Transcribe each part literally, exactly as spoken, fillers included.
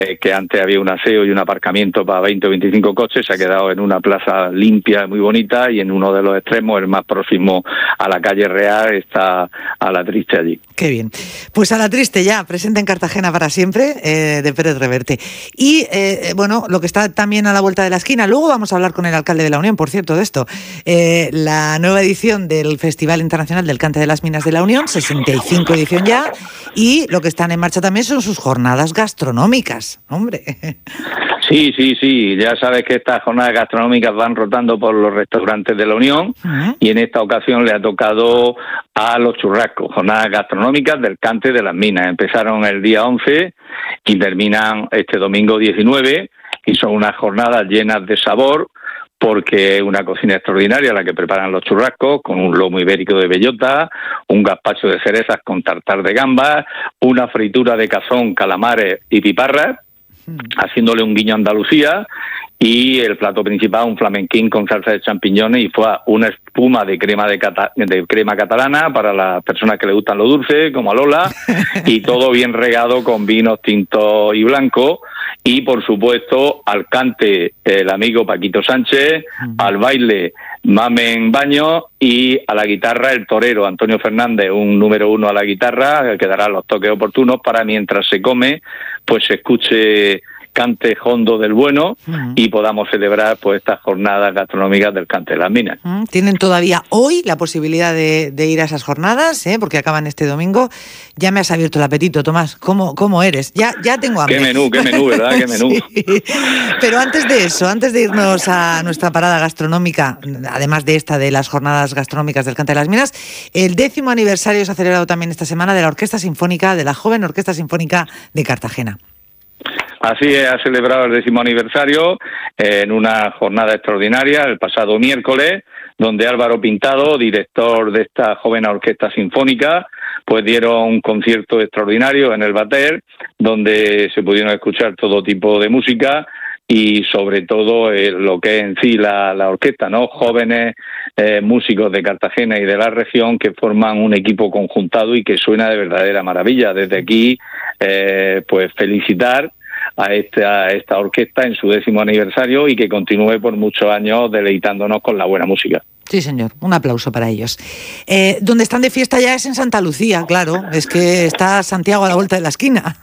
eh, que antes había un aseo y un aparcamiento para veinte o veinticinco coches, se ha quedado en una plaza limpia, muy bonita, y en uno de los extremos, el más próximo a la calle Real, está a la Triste allí. Qué bien. Pues a la Triste ya, presente en Cartagena para siempre, eh, de Pérez Reverte. Y, eh, bueno, lo que está también a la vuelta de la esquina, luego vamos a hablar con el alcalde de la Unión, por cierto, de esto, eh, la nueva edición del Festival Internacional del Cante de las Minas de la Unión, sesenta y cinco edición ya, y lo que están en marcha también son sus jornadas gastronómicas, hombre. Sí, sí, sí, ya sabes que estas jornadas gastronómicas van rotando por los restaurantes de la Unión, uh-huh. y en esta ocasión le ha tocado a los churrascos, jornadas gastronómicas del Cante de las Minas. Empezaron el día once y terminan este domingo diecinueve, y son unas jornadas llenas de sabor, porque es una cocina extraordinaria la que preparan los churrascos, con un lomo ibérico de bellota, un gazpacho de cerezas con tartar de gambas, una fritura de cazón, calamares y piparras, haciéndole un guiño a Andalucía, y el plato principal, un flamenquín con salsa de champiñones, y fue una espuma de crema de, cata- de crema catalana para las personas que le gustan lo dulce, como a Lola, y todo bien regado con vinos tintos y blancos, y por supuesto al cante el amigo Paquito Sánchez, uh-huh. al baile Mamen Baño, y a la guitarra el torero Antonio Fernández, un número uno a la guitarra, que dará los toques oportunos para mientras se come, pues se escuche cante hondo del bueno, uh-huh. y podamos celebrar pues estas jornadas gastronómicas del Cante de las Minas. Uh-huh. Tienen todavía hoy la posibilidad de, de ir a esas jornadas, ¿eh? Porque acaban este domingo. Ya me has abierto el apetito, Tomás. ¿Cómo, cómo eres? Ya, ya tengo hambre. Qué menú, qué menú, ¿verdad? Qué menú. Sí. Pero antes de eso, antes de irnos a nuestra parada gastronómica, además de esta de las jornadas gastronómicas del Cante de las Minas, el décimo aniversario se ha celebrado también esta semana de la Orquesta Sinfónica, de la joven Orquesta Sinfónica de Cartagena. Así es, ha celebrado el décimo aniversario eh, en una jornada extraordinaria el pasado miércoles, donde Álvaro Pintado, director de esta joven orquesta sinfónica, pues dieron un concierto extraordinario en el Bater, donde se pudieron escuchar todo tipo de música y sobre todo eh, lo que es en sí la, la orquesta, ¿no? Jóvenes eh, músicos de Cartagena y de la región que forman un equipo conjuntado y que suena de verdadera maravilla. Desde aquí, eh, pues felicitar a esta, a esta orquesta en su décimo aniversario y que continúe por muchos años deleitándonos con la buena música. Sí, señor. Un aplauso para ellos. Eh, donde están de fiesta ya es en Santa Lucía, claro. Es que está Santiago a la vuelta de la esquina.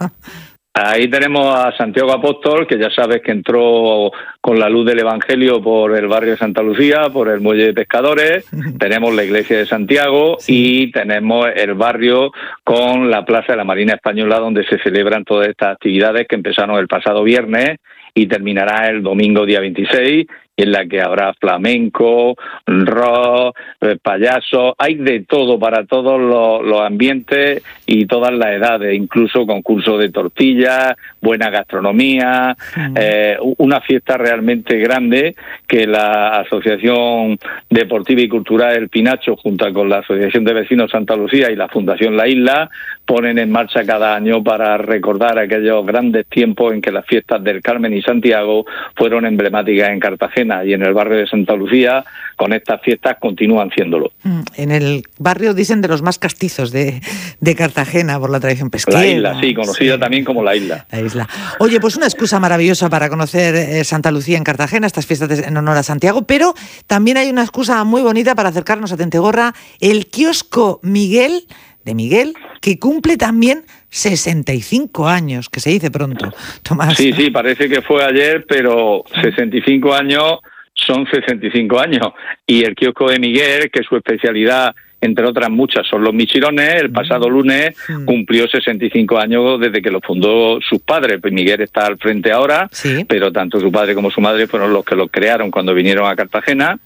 Ahí tenemos a Santiago Apóstol, que ya sabes que entró con la luz del Evangelio por el barrio de Santa Lucía, por el Muelle de Pescadores. Tenemos la iglesia de Santiago, sí. Y tenemos el barrio con la Plaza de la Marina Española, donde se celebran todas estas actividades que empezaron el pasado viernes y terminará el domingo día veintiséis, en la que habrá flamenco, rock, payasos, hay de todo para todos los, los ambientes y todas las edades, incluso concursos de tortillas, buena gastronomía, mm. eh, una fiesta realmente grande que la Asociación Deportiva y Cultural El Pinacho, junto con la Asociación de Vecinos Santa Lucía y la Fundación La Isla, ponen en marcha cada año para recordar aquellos grandes tiempos en que las fiestas del Carmen y Santiago fueron emblemáticas en Cartagena, y en el barrio de Santa Lucía con estas fiestas continúan siéndolo. En el barrio dicen de los más castizos de, de Cartagena por la tradición pesquera. La isla, sí, conocida sí. también como la isla. La isla. Oye, pues una excusa maravillosa para conocer eh, Santa Lucía en Cartagena, estas fiestas de, en honor a Santiago, pero también hay una excusa muy bonita para acercarnos a Tentegorra, el kiosco Miguel, de Miguel, que cumple también sesenta y cinco años, que se dice pronto, Tomás. Sí, sí, parece que fue ayer, pero sesenta y cinco años son sesenta y cinco años. Y el kiosco de Miguel, que su especialidad, entre otras muchas, son los michirones, el pasado lunes cumplió sesenta y cinco años desde que lo fundó sus padres. Pues Miguel está al frente ahora, sí. pero tanto su padre como su madre fueron los que lo crearon cuando vinieron a Cartagena.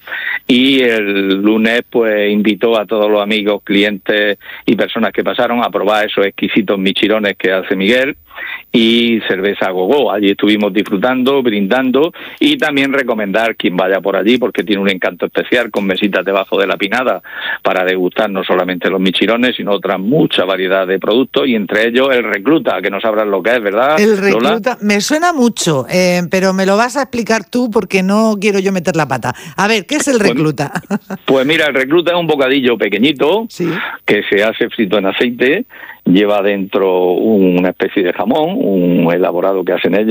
Y el lunes pues invitó a todos los amigos, clientes y personas que pasaron a probar esos exquisitos michirones que hace Miguel y cerveza Gogó. Allí estuvimos disfrutando, brindando, y también recomendar quien vaya por allí, porque tiene un encanto especial con mesitas debajo de la pinada para degustar no solamente los michirones, sino otra mucha variedad de productos, y entre ellos el recluta, que no sabrás lo que es, ¿verdad, El recluta, Lola? Me suena mucho, eh, pero me lo vas a explicar tú porque no quiero yo meter la pata. A ver, ¿qué es el recluta? Pues, pues mira, el recluta es un bocadillo pequeñito, ¿sí? que se hace frito en aceite lleva dentro una especie de jamón, un elaborado que hacen ellos,